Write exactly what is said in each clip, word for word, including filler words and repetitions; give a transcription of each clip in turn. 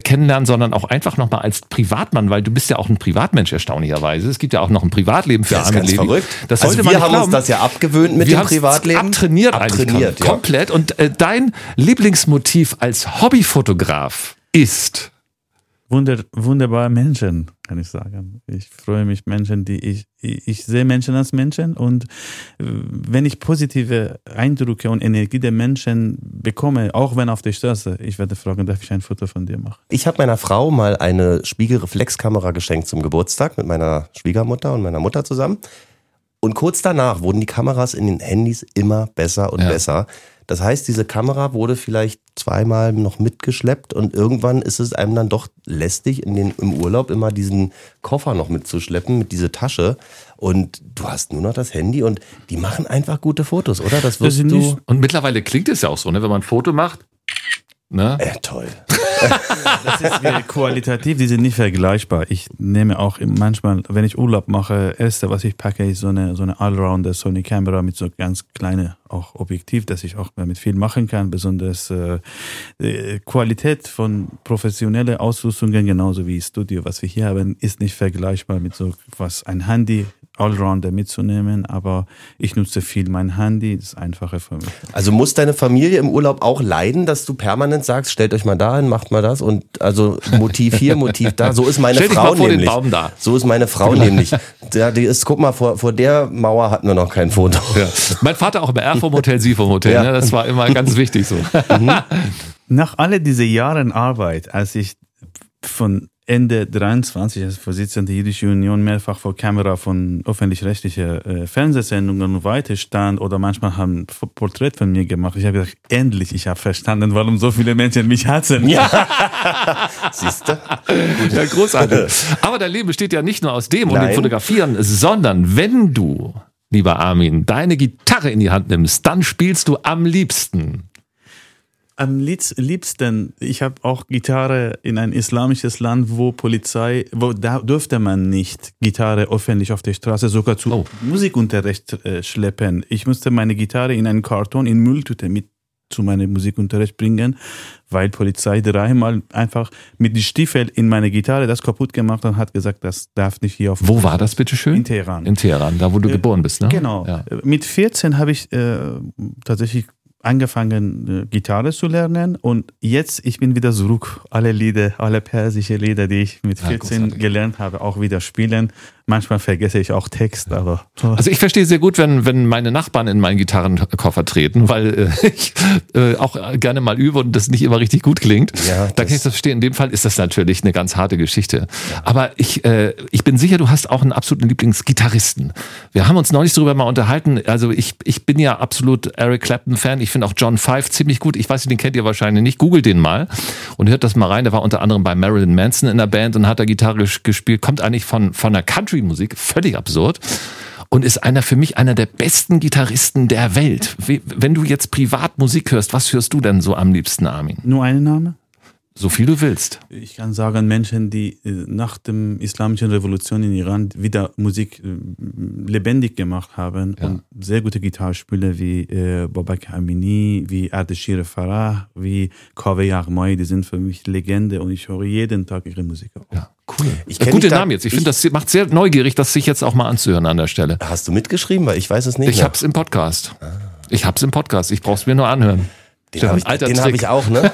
kennenlernen, sondern auch einfach nochmal als Privatmann, weil du bist ja auch ein Privatmensch erstaunlicherweise. Es gibt ja auch noch ein Privatleben für Armin Levy. Verrückt. Das also wir haben glauben. uns das ja abgewöhnt mit wir dem Privatleben. Abtrainiert, abtrainiert eigentlich komplett. Ja. Und äh, dein Lieblingsmotiv als Hobbyfotograf ist? Wunder, wunderbare Menschen, kann ich sagen. Ich freue mich Menschen, die ich, ich, ich sehe Menschen als Menschen und wenn ich positive Eindrücke und Energie der Menschen bekomme, auch wenn auf der Straße, ich werde fragen, darf ich ein Foto von dir machen? Ich habe meiner Frau mal eine Spiegelreflexkamera geschenkt zum Geburtstag mit meiner Schwiegermutter und meiner Mutter zusammen. Und kurz danach wurden die Kameras in den Handys immer besser und ja. besser. Das heißt, diese Kamera wurde vielleicht zweimal noch mitgeschleppt und irgendwann ist es einem dann doch lästig, in den, im Urlaub immer diesen Koffer noch mitzuschleppen, mit dieser Tasche. Und du hast nur noch das Handy und die machen einfach gute Fotos, oder? Das wirst das du. Und mittlerweile klingt es ja auch so, ne? Wenn man ein Foto macht. Ne? Äh, toll. Das ist qualitativ, die sind nicht vergleichbar. Ich nehme auch manchmal, wenn ich Urlaub mache, erste, was ich packe, ist so eine, so eine Allrounder Sony Kamera mit so ganz kleine auch Objektiv, dass ich auch damit viel machen kann. Besonders äh, Qualität von professionellen Ausrüstungen, genauso wie Studio, was wir hier haben, ist nicht vergleichbar mit so was ein Handy Allrounder mitzunehmen, aber ich nutze viel mein Handy, das ist einfacher für mich. Also muss deine Familie im Urlaub auch leiden, dass du permanent sagst, stellt euch mal da hin, macht mal das und also Motiv hier, Motiv da. So ist meine Stell Frau dich mal vor nämlich. Den Baum da. So ist meine Frau nämlich. Ja, die ist, guck mal, vor, vor der Mauer hatten wir noch kein Foto. Ja. Mein Vater auch immer, er vom Hotel, sie vom Hotel. Ja. Ne? Das war immer ganz wichtig so. Mhm. Nach all diesen Jahren Arbeit, als ich von Ende dreiundzwanzig als Vorsitzender der Jüdischen Union mehrfach vor Kamera von öffentlich-rechtlichen äh, Fernsehsendungen und weiter stand oder manchmal haben ein Porträt von mir gemacht. Ich habe gesagt, endlich, ich habe verstanden, warum so viele Menschen mich hassen. Ja. Siehst du? Ja, großartig. Aber dein Leben besteht ja nicht nur aus dem Nein. und dem Fotografieren, sondern wenn du, lieber Armin, deine Gitarre in die Hand nimmst, dann spielst du am liebsten. Am liebsten, ich habe auch Gitarre in ein islamisches Land, wo Polizei, wo da durfte man nicht Gitarre öffentlich auf der Straße sogar zu oh. Musikunterricht äh, schleppen. Ich musste meine Gitarre in einen Karton, in Mülltüte mit zu meinem Musikunterricht bringen, weil Polizei dreimal einfach mit den Stiefeln in meine Gitarre das kaputt gemacht und hat gesagt, das darf nicht hier auf. Wo war das bitte schön? In Teheran. In Teheran, da wo du äh, geboren bist, ne? Genau. Ja. Mit vierzehn habe ich äh, tatsächlich angefangen, Gitarre zu lernen und jetzt, ich bin wieder zurück. Alle Lieder, alle persische Lieder, die ich mit vierzehn ja, gelernt habe, auch wieder spielen. Manchmal vergesse ich auch Text, aber... Also ich verstehe sehr gut, wenn, wenn meine Nachbarn in meinen Gitarrenkoffer treten, weil äh, ich äh, auch gerne mal übe und das nicht immer richtig gut klingt. Ja, da kann ich das verstehen. In dem Fall ist das natürlich eine ganz harte Geschichte. Aber ich, äh, ich bin sicher, du hast auch einen absoluten Lieblingsgitarristen. Wir haben uns neulich darüber mal unterhalten. Also ich, ich bin ja absolut Eric Clapton-Fan. Ich finde auch John Five ziemlich gut. Ich weiß nicht, den kennt ihr wahrscheinlich nicht. Googelt den mal und hört das mal rein. Der war unter anderem bei Marilyn Manson in der Band und hat da Gitarre gespielt. Kommt eigentlich von, von der Country Musik, völlig absurd und ist einer für mich einer der besten Gitarristen der Welt. Wenn du jetzt privat Musik hörst, was hörst du denn so am liebsten, Armin? Nur einen Name? So viel du willst. Ich kann sagen, Menschen, die nach der islamischen Revolution in Iran wieder Musik lebendig gemacht haben ja. und sehr gute Gitarrespieler wie äh, Babak Amini, wie Ardeshir Farah, wie Kaveh Yaghmai, die sind für mich Legende und ich höre jeden Tag ihre Musik auf. Ja. Cool. Ich Gute Namen jetzt. Ich, ich finde, das macht sehr neugierig, das sich jetzt auch mal anzuhören an der Stelle. Hast du mitgeschrieben? Weil ich weiß es nicht. Ich hab's im Podcast. Ah. Ich hab's im Podcast. Ich brauch's mir nur anhören. Den habe ich, hab ich auch, ne?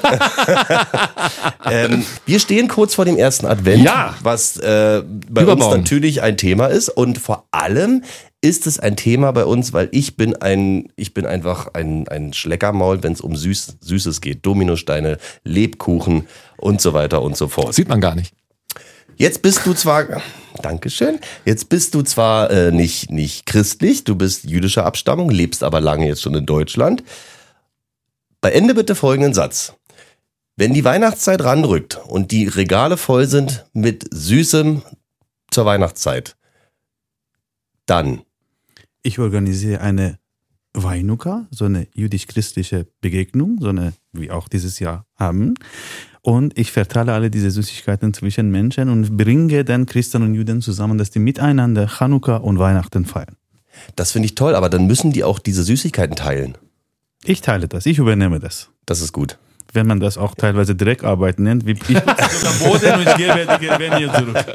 ähm, wir stehen kurz vor dem ersten Advent, ja. was äh, bei Übermorgen. uns natürlich ein Thema ist. Und vor allem ist es ein Thema bei uns, weil ich bin ein, ich bin einfach ein, ein Schleckermaul, wenn es um Süß, Süßes geht. Dominosteine, Lebkuchen und so weiter und so fort. Sieht man gar nicht. Jetzt bist du zwar, Dankeschön, jetzt bist du zwar äh, nicht, nicht christlich, du bist jüdischer Abstammung, lebst aber lange jetzt schon in Deutschland. Beende bitte folgenden Satz. Wenn die Weihnachtszeit ranrückt und die Regale voll sind mit Süßem zur Weihnachtszeit, dann. Ich organisiere eine Weinuka, so eine jüdisch-christliche Begegnung, so eine, wie auch dieses Jahr haben. Und ich verteile alle diese Süßigkeiten zwischen Menschen und bringe dann Christen und Juden zusammen, dass die miteinander Chanukka und Weihnachten feiern. Das finde ich toll, aber dann müssen die auch diese Süßigkeiten teilen. Ich teile das, ich übernehme das. Das ist gut. wenn man das auch teilweise Dreckarbeit nennt, wie ich sogar Boden und ich gebe die Gewinne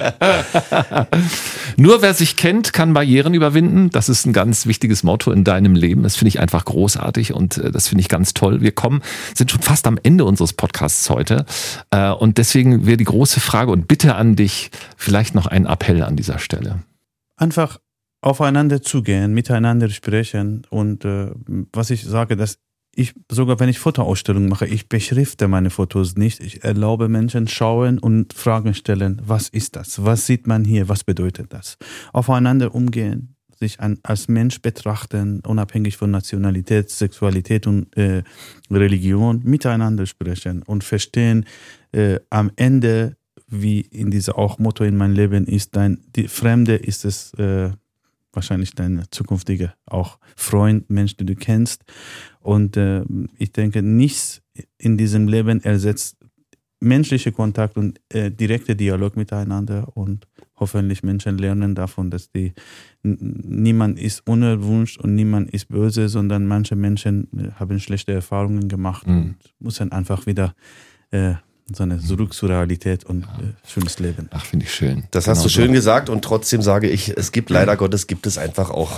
zurück. Nur wer sich kennt, kann Barrieren überwinden. Das ist ein ganz wichtiges Motto in deinem Leben. Das finde ich einfach großartig und äh, das finde ich ganz toll. Wir kommen, sind schon fast am Ende unseres Podcasts heute äh, und deswegen wäre die große Frage und Bitte an dich, vielleicht noch ein Appell an dieser Stelle. Einfach aufeinander zugehen, miteinander sprechen und äh, was ich sage, dass ich, sogar wenn ich Fotoausstellungen mache, ich beschrifte meine Fotos nicht. Ich erlaube Menschen schauen und Fragen stellen. Was ist das? Was sieht man hier? Was bedeutet das? Aufeinander umgehen, sich an, als Mensch betrachten, unabhängig von Nationalität, Sexualität und äh, Religion, miteinander sprechen und verstehen, äh, am Ende, wie in dieser auch Motto in meinem Leben ist, dein, die Fremde ist es äh, wahrscheinlich dein zukünftiger auch Freund, Mensch, den du kennst. Und äh, ich denke, nichts in diesem Leben ersetzt menschliche Kontakt und äh, direkte Dialog miteinander und hoffentlich Menschen lernen davon, dass die n- niemand ist unerwünscht und niemand ist böse, sondern manche Menschen äh, haben schlechte Erfahrungen gemacht mhm. und müssen einfach wieder äh, so eine zurück zur Realität und ja. äh, schönes Leben. Ach, finde ich schön. Das hast genau du schön so. gesagt und trotzdem sage ich, es gibt leider Gottes, gibt es einfach auch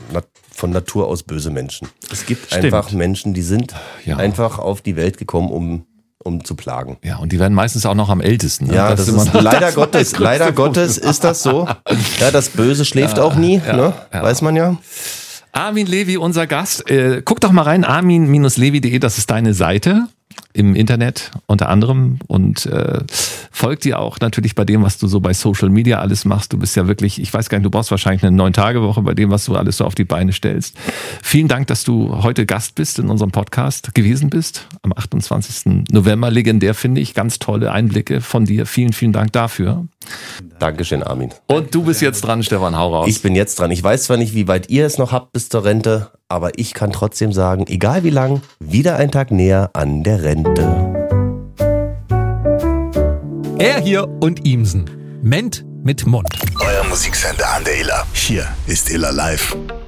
von Natur aus böse Menschen. Es gibt Stimmt. einfach Menschen, die sind ja. einfach auf die Welt gekommen, um um zu plagen. Ja, und die werden meistens auch noch am ältesten. Ne? Ja, das, das ist, ist leider Gottes, leider Gottes ist das so. Ja, das Böse schläft ja, auch nie, ja, ne? Ja. Weiß man ja. Armin Levy, unser Gast. Äh, guck doch mal rein, armin Bindestrich levy Punkt de, das ist deine Seite im Internet unter anderem und äh, folgt dir auch natürlich bei dem, was du so bei Social Media alles machst. Du bist ja wirklich, ich weiß gar nicht, du brauchst wahrscheinlich eine Neun-Tage-Woche bei dem, was du alles so auf die Beine stellst. Vielen Dank, dass du heute Gast bist in unserem Podcast gewesen bist. Am achtundzwanzigsten November, legendär finde ich, ganz tolle Einblicke von dir. Vielen, vielen Dank dafür. Dankeschön, Armin. Und du bist jetzt dran, Stefan, hau raus. Ich bin jetzt dran. Ich weiß zwar nicht, wie weit ihr es noch habt bis zur Rente, aber ich kann trotzdem sagen, egal wie lang, wieder ein Tag näher an der Rente. Er hier und Imsen. Ment mit Mund. Euer Musiksender an der Iller. Hier ist Iller Live.